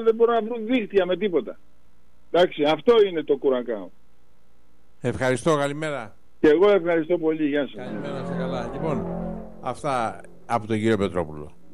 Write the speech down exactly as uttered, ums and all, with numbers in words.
δεν μπορούν να βρουν δίκτυα με τίποτα. Εντάξει, αυτό είναι το Κουρακάο. Ευχαριστώ, καλημέρα. Και εγώ ευχαριστώ πολύ, γεια σας. Καλημέρα, σε καλά. Λοιπόν, αυτά από τον κύριο Πετρόπουλο.